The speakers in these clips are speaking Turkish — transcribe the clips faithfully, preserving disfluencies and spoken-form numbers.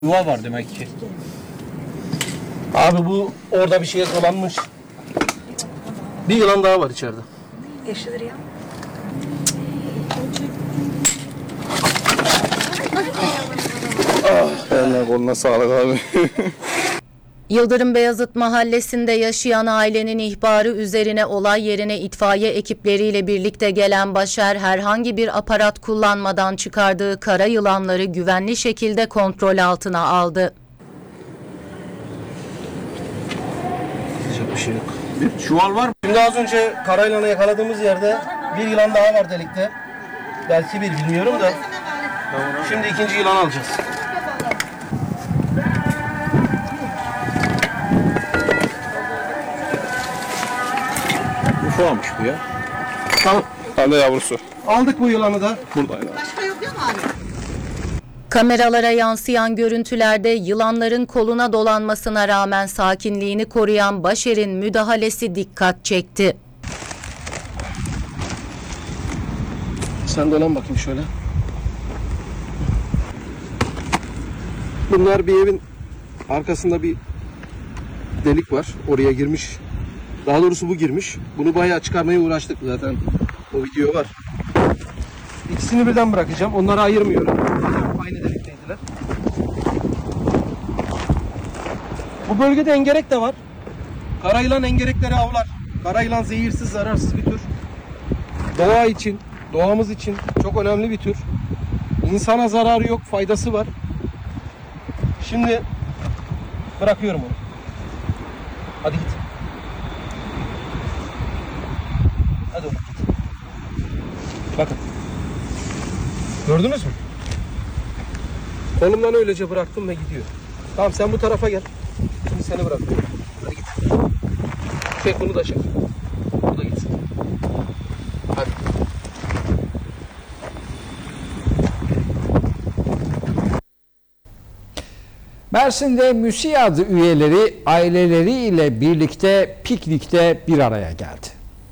Yuva var demek ki. Abi bu orada bir şeye dolanmış. Bir yılan daha var içeride. Yaşılır ya. Ah, eline koluna sağlık abi. Yıldırım Beyazıt Mahallesi'nde yaşayan ailenin ihbarı üzerine olay yerine itfaiye ekipleriyle birlikte gelen Başer herhangi bir aparat kullanmadan çıkardığı kara yılanları güvenli şekilde kontrol altına aldı. Diyecek bir şey yok. Bir çuval var mı? Şimdi az önce kara yılanı yakaladığımız yerde bir yılan daha var delikte. Belki bir bilmiyorum da. Şimdi ikinci yılan alacağız. Ufamış bu ya. Tamam. Anne yavrusu. Aldık bu yılanı da. Buradaydı. Başka yok değil mi abi? Kameralara yansıyan görüntülerde yılanların koluna dolanmasına rağmen sakinliğini koruyan Başer'in müdahalesi dikkat çekti. Sen dolan bakayım şöyle. Bunlar bir evin arkasında bir delik var. Oraya girmiş. Daha doğrusu bu girmiş. Bunu bayağı çıkarmaya uğraştık zaten. O video var. İkisini birden bırakacağım. Onları ayırmıyorum. Aynı delikteydiler. Bu bölgede engerek de var. Karayılan engerekleri avlar. Karayılan zehirsiz, zararsız bir tür. Doğa için, doğamız için çok önemli bir tür. İnsana zararı yok, faydası var. Şimdi bırakıyorum onu. Hadi git. Hadi oğlum. Bakın. Gördünüz mü? Kolumdan öylece bıraktım ve gidiyor. Tamam sen bu tarafa gel. Şimdi seni bırakıyorum. Hadi git. Çek bunu da çek. Bu da gitsin. Hadi. Mersin'de MÜSİAD üyeleri aileleriyle birlikte piknikte bir araya geldi.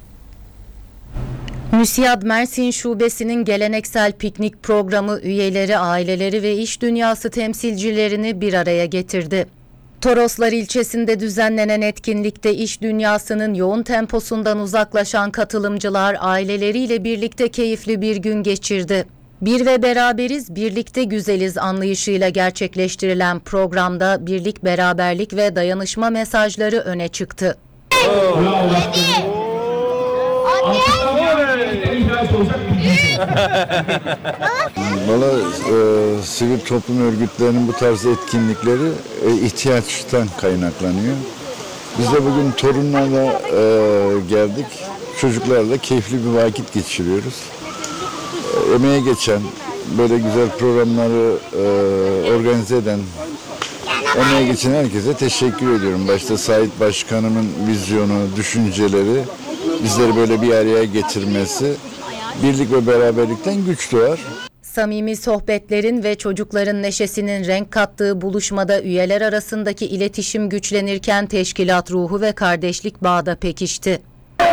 MÜSİAD Mersin Şubesi'nin geleneksel piknik programı üyeleri, aileleri ve iş dünyası temsilcilerini bir araya getirdi. Toroslar ilçesinde düzenlenen etkinlikte iş dünyasının yoğun temposundan uzaklaşan katılımcılar aileleriyle birlikte keyifli bir gün geçirdi. Bir ve beraberiz, birlikte güzeliz anlayışıyla gerçekleştirilen programda birlik, beraberlik ve dayanışma mesajları öne çıktı. Valla e, sivil toplum örgütlerinin bu tarz etkinlikleri e, ihtiyaçtan kaynaklanıyor. Biz de bugün torunlarla e, geldik. Çocuklarla keyifli bir vakit geçiriyoruz. E, emeğe geçen, böyle güzel programları e, organize eden, emeğe geçen herkese teşekkür ediyorum. Başta Sait Başkanımın vizyonu, düşünceleri, bizleri böyle bir araya getirmesi, birlik ve beraberlikten güç doğar. Samimi sohbetlerin ve çocukların neşesinin renk kattığı buluşmada üyeler arasındaki iletişim güçlenirken teşkilat ruhu ve kardeşlik bağı da pekişti.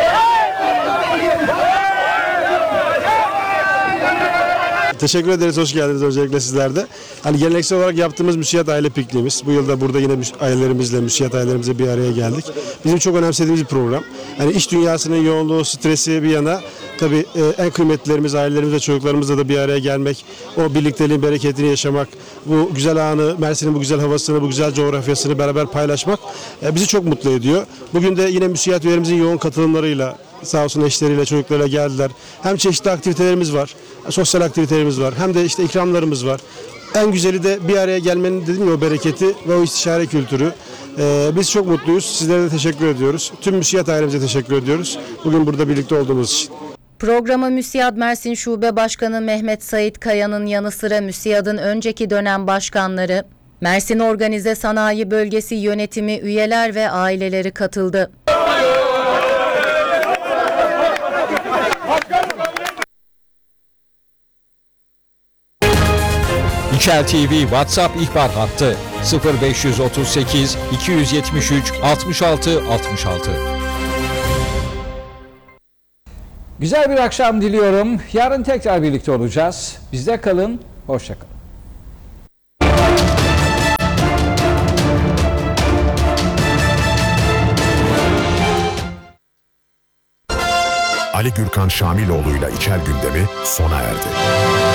Teşekkür ederiz, hoş geldiniz öncelikle sizler de. Hani geleneksel olarak yaptığımız MÜSİAD aile pikniğimiz. Bu yılda burada yine ailelerimizle, MÜSİAD ailelerimizle bir araya geldik. Bizim çok önemsediğimiz bir program. Hani iş dünyasının yoğunluğu, stresi bir yana, tabii en kıymetlilerimiz, ailelerimiz ve çocuklarımızla da bir araya gelmek, o birlikteliğin bereketini yaşamak, bu güzel anı, Mersin'in bu güzel havasını, bu güzel coğrafyasını beraber paylaşmak bizi çok mutlu ediyor. Bugün de yine MÜSİAD üyelerimizin yoğun katılımlarıyla, sağ olsun eşleriyle, çocuklarıyla geldiler. Hem çeşitli aktivitelerimiz var, sosyal aktivitelerimiz var, hem de işte ikramlarımız var. En güzeli de bir araya gelmenin dedim ya o bereketi ve o istişare kültürü. Ee, biz çok mutluyuz. Sizlere de teşekkür ediyoruz. Tüm MÜSİAD ailemize teşekkür ediyoruz. Bugün burada birlikte olduğumuz için. Programa MÜSİAD Mersin Şube Başkanı Mehmet Sait Kaya'nın yanı sıra MÜSİAD'ın önceki dönem başkanları, Mersin Organize Sanayi Bölgesi yönetimi, üyeler ve aileleri katıldı. İkel T V WhatsApp ihbar hattı sıfır beş otuz sekiz iki yüz yetmiş üç altmış altı altmış altı. Güzel bir akşam diliyorum. Yarın tekrar birlikte olacağız. Bizde kalın, hoşça kalın. Ali Gürkan Şamiloğlu'yla İçer Gündemi sona erdi.